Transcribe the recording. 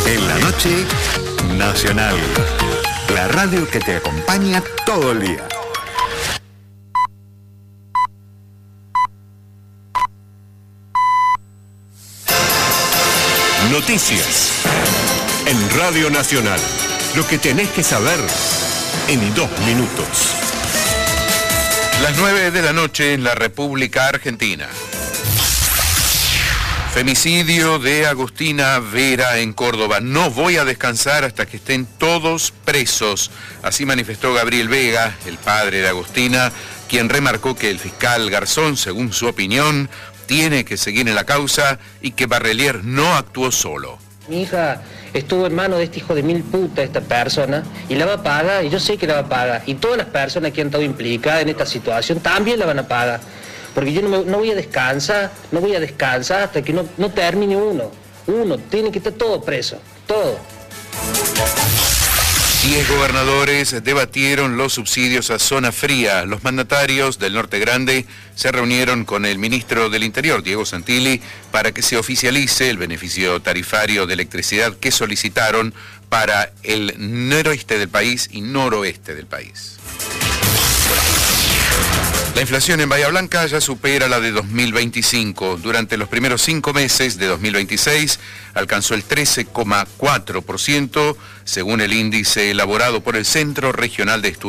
En la noche, Nacional. La radio que te acompaña todo el día. Noticias. En Radio Nacional. Lo que tenés que saber en 2 minutos. Las 9 de la noche en la República Argentina. Femicidio de Agustina Vera en Córdoba. No voy a descansar hasta que estén todos presos. Así manifestó Gabriel Vega, el padre de Agustina, quien remarcó que el fiscal Garzón, según su opinión, tiene que seguir en la causa y que Barrelier no actuó solo. Mi hija estuvo en manos de este hijo de mil puta, esta persona, y la va a pagar, y yo sé que la va a pagar. Y todas las personas que han estado implicadas en esta situación también la van a pagar. Porque yo no voy a descansar hasta que no termine uno. Tiene que estar todo preso, todo. 10 gobernadores debatieron los subsidios a zona fría. Los mandatarios del Norte Grande se reunieron con el ministro del Interior, Diego Santilli, para que se oficialice el beneficio tarifario de electricidad que solicitaron para el noroeste del país y noroeste del país. La inflación en Bahía Blanca ya supera la de 2025. Durante los primeros 5 meses de 2026 alcanzó el 13,4%, según el índice elaborado por el Centro Regional de Estudios